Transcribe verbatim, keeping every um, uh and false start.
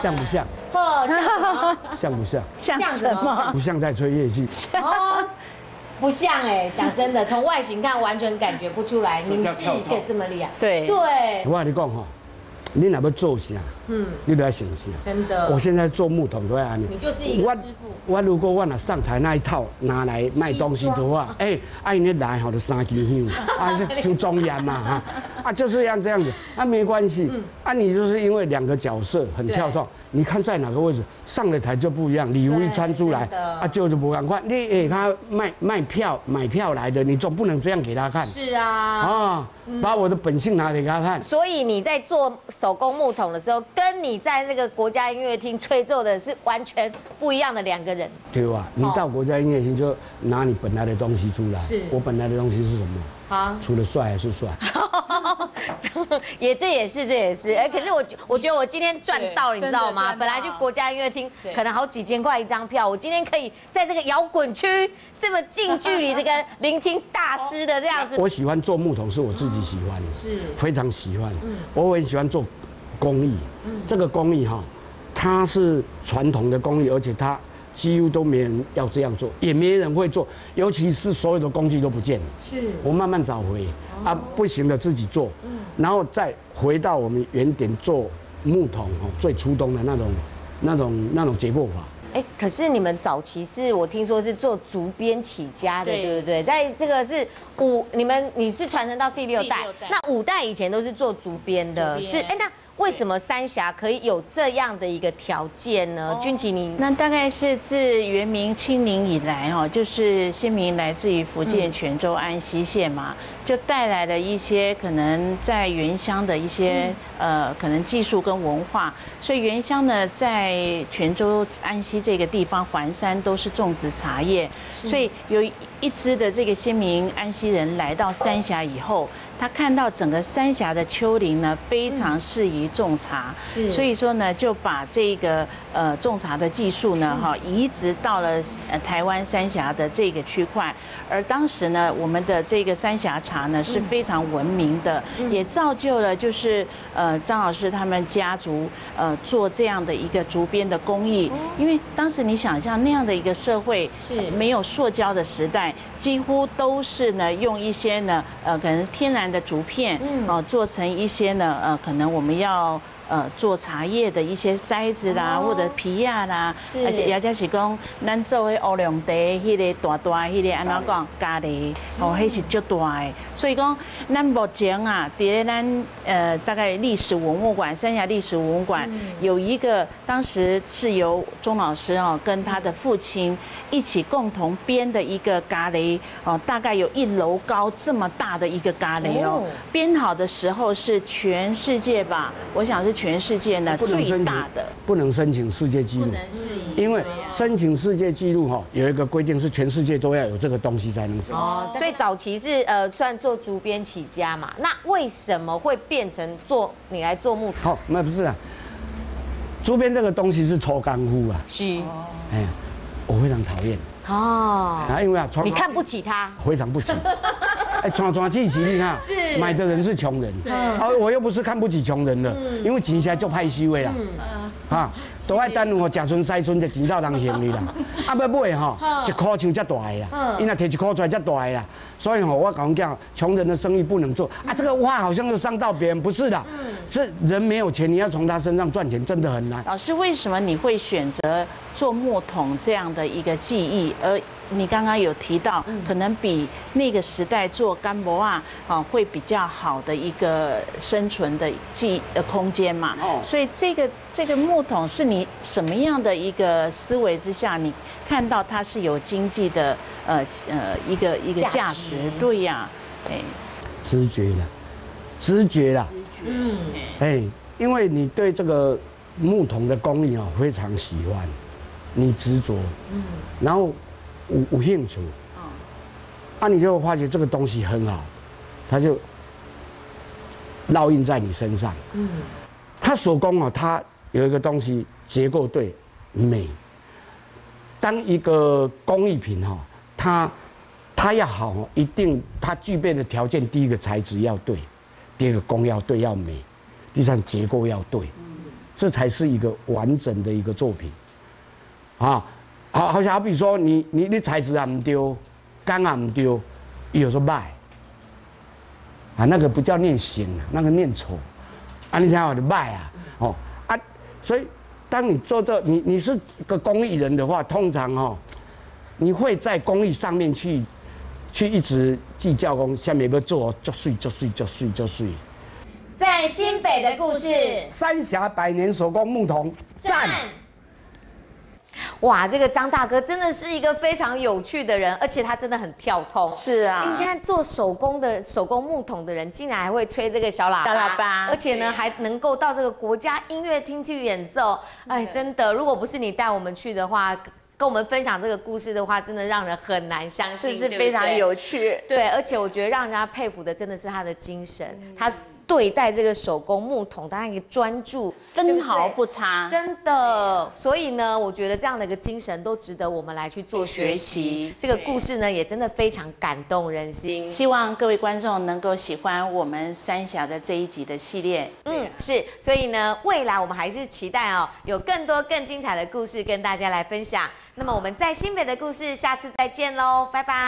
像不像？ 哦，像什么？ 像不像？ 像什么？ 不像在吹乐器。 哦，不像哎，讲真的，从外形看完全感觉不出来，你是一个这么厉害。 对对， 我跟你讲哈，你若要做啥，嗯，你都要想啥。 真的。 我现在做木桶都要安尼。 你就是一个师傅。 我如果我若上台那一套拿来卖东西的话，哎，啊，因来吼就三支香，啊是像庄严嘛哈，啊就是要这样子，啊没关系，啊你就是因为两个角色很跳脱，你看在哪个位置上了台就不一样，礼服一穿出来，啊就是不赶快，你哎他卖卖票买票来的，你总不能这样给他看。 是啊。 啊，把我的本性拿给他看。 所以你在做手工木桶的时候，跟你在这个国家音乐厅吹奏的是完全不一样的两个人。 对吧？你到国家音乐厅就拿你本来的东西出来。 是。 我本来的东西是什么？好。除了帅还是帅。 也这也是这也是，哎，可是我我觉得我今天赚到了，你知道吗？本来去国家音乐厅可能好几千块一张票，我今天可以在这个摇滚区这么近距离这个聆听大师的这样子。 我喜欢做木桶，是我自己喜欢的， 是非常喜欢。我很喜欢做工艺，这个工艺哈，它是传统的工艺，而且它几乎都没人要这样做，也没人会做，尤其是所有的工具都不见了。 是， 我慢慢找回啊，不行的自己做，然后再回到我们原点做木桶哦，最初衷的那种、那种、那种结构法。 哎，可是你们早期是我听说是做竹编起家的，对不对？在这个是五，你们你是传承到第六代，那五代以前都是做竹编的，是哎那。为什么三峡可以有这样的一个条件呢？君琪，你那大概是自元明清明以来哦，就是先民来自于福建泉州安溪县嘛，就带来了一些可能在原乡的一些呃可能技术跟文化，所以原乡呢在泉州安溪这个地方环山都是种植茶叶，所以有一支的这个先民安溪人来到三峡以后。他看到整个三峡的丘陵呢，非常适宜种茶，是，所以说呢，就把这个呃种茶的技术呢，哈，移植到了呃台湾三峡的这个区块。而当时呢，我们的这个三峡茶呢是非常闻名的，也造就了就是呃张老师他们家族呃做这样的一个竹编的工艺。因为当时你想象那样的一个社会是没有塑胶的时代，几乎都是呢用一些呢呃可能天然的竹片，哦，做成一些呢，呃，可能我们要呃做茶叶的一些塞子啦，或者皮亚啦，而且也就是讲，咱做的乌龙茶，迄个大大，迄个安怎讲，咖喱，哦，迄是足大的。所以讲，咱目前啊，伫咱呃大概历史文物馆，三峡历史文物馆有一个，当时是由钟老师哦跟他的父亲一起共同编的一个咖喱，哦，大概有一楼高这么大的一个咖喱哦，编好的时候是全世界吧，我想是全世界呢最大的， 不能申请世界纪录，因为申请世界纪录哈有一个规定是全世界都要有这个东西才能申请。 哦，所以早期是呃算做竹编起家嘛，那为什么会变成做你来做木头？ 好，那不是啊，竹编这个东西是抽干夫啊， 是， 哎，我非常讨厌。 哦， 啊，因为啊， 你看不起他， 非常不起。哎，传传记起，你看，买的人是穷人，啊，我又不是看不起穷人的，因为钱现在就派收的啦，啊，都爱等我食春塞春就钱照人行的啦，啊，要买吼，一箍像这大的啦，伊若摕一箍出来这大的啦，所以吼，我讲讲，穷人的生意不能做啊，这个话好像是伤到别人，不是的，是人没有钱，你要从他身上赚钱，真的很难。 老师，为什么你会选择做木桶这样的一个技艺？而你刚刚有提到，可能比那个时代做干博啊，啊会比较好的一个生存的技呃空间嘛。哦。所以这个这个木桶是你什么样的一个思维之下，你看到它是有经济的呃呃一个一个价值？对呀，哎， 直觉啦，直觉啦。直觉。嗯。哎，因为你对这个木桶的工艺啊非常喜欢，你执着，嗯，然后。有有兴趣，啊，你就会发觉这个东西很好，它就烙印在你身上。嗯，它手工啊，它有一个东西结构对，美。当一个工艺品哈，它它要好，一定它具备的条件，第一个材质要对，第二个工要对要美，第三结构要对。 这才是一个完整的一个作品。啊，好，好像好比说你你你材质啊唔丢，钢啊唔丢，有时候卖。啊，那个不叫念行啊，那个念丑。啊，你想我的卖啊，哦啊，所以当你做这，你你是个公益人的话，通常哦，你会在公益上面去去一直计较公下面要做就碎就碎就碎就碎。 在新北的故事， 三峡百年手工木桶赞。 哇，这个张大哥真的是一个非常有趣的人，而且他真的很跳通。 是啊， 你看做手工的手工木桶的人，竟然还会吹这个小喇叭， 小喇叭， 而且呢还能够到这个国家音乐厅去演奏。哎，真的，如果不是你带我们去的话，跟我们分享这个故事的话，真的让人很难相信， 是是非常有趣。 对，而且我觉得让人家佩服的真的是他的精神，他。对待这个手工木桶，他一个专注， 分毫不差， 真的。所以呢，我觉得这样的一个精神都值得我们来去做学习。这个故事呢，也真的非常感动人心。 希望各位观众能够喜欢我们三峡的这一集的系列。 嗯，是。所以呢，未来我们还是期待哦，有更多更精彩的故事跟大家来分享。那么我们在新北的故事，下次再见喽，拜拜。